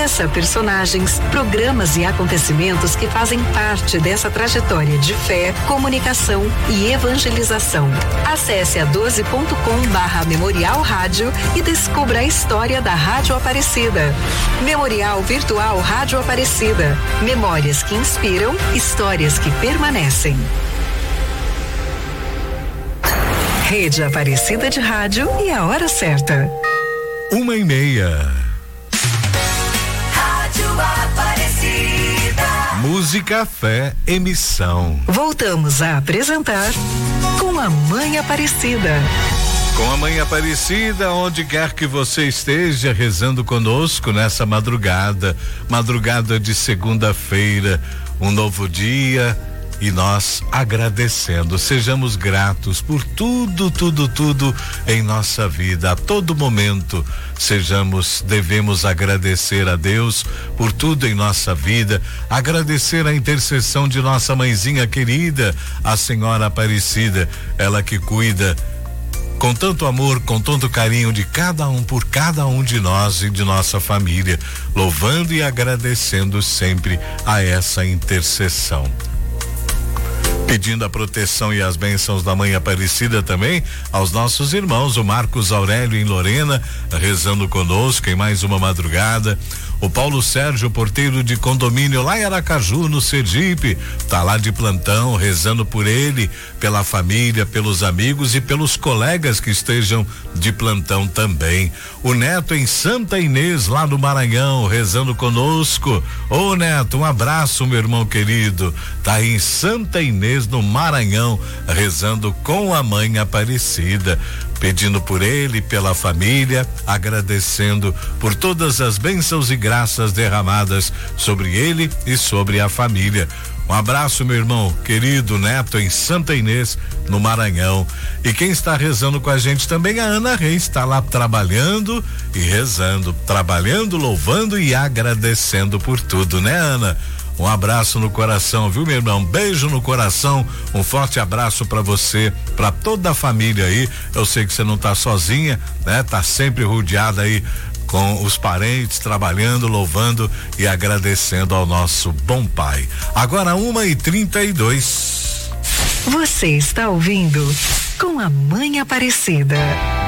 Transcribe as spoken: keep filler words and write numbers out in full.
Conheça personagens, programas e acontecimentos que fazem parte dessa trajetória de fé, comunicação e evangelização. Acesse a doze ponto com barra Memorial Rádio e descubra a história da Rádio Aparecida. Memorial Virtual Rádio Aparecida. Memórias que inspiram, histórias que permanecem. Rede Aparecida de Rádio e a hora certa. Uma e meia. Rádio Aparecida. Música, fé, emissão. Voltamos a apresentar Com a Mãe Aparecida. Com a Mãe Aparecida, onde quer que você esteja rezando conosco nessa madrugada, madrugada de segunda-feira, um novo dia e nós agradecendo, sejamos gratos por tudo, tudo, tudo em nossa vida, a todo momento, sejamos, devemos agradecer a Deus por tudo em nossa vida, agradecer a intercessão de nossa mãezinha querida, a Senhora Aparecida, ela que cuida com tanto amor, com tanto carinho de cada um, por cada um de nós e de nossa família, louvando e agradecendo sempre a essa intercessão. Pedindo a proteção e as bênçãos da Mãe Aparecida também aos nossos irmãos, o Marcos Aurélio em Lorena, rezando conosco em mais uma madrugada. O Paulo Sérgio, porteiro de condomínio lá em Aracaju, no Sergipe, tá lá de plantão, rezando por ele, pela família, pelos amigos e pelos colegas que estejam de plantão também. O Neto em Santa Inês, lá no Maranhão, rezando conosco. Ô Neto, um abraço, meu irmão querido. Tá aí em Santa Inês, no Maranhão, rezando com a Mãe Aparecida, pedindo por ele, pela família, agradecendo por todas as bênçãos e graças derramadas sobre ele e sobre a família. Um abraço, meu irmão querido Neto em Santa Inês, no Maranhão. E quem está rezando com a gente também, a Ana Reis, está lá trabalhando e rezando, trabalhando, louvando e agradecendo por tudo, né, Ana? Um abraço no coração, viu, meu irmão? Um beijo no coração, um forte abraço pra você, pra toda a família aí. Eu sei que você não tá sozinha, né? Tá sempre rodeada aí com os parentes, trabalhando, louvando e agradecendo ao nosso bom Pai. Agora uma e trinta e dois. Você está ouvindo Com a Mãe Aparecida.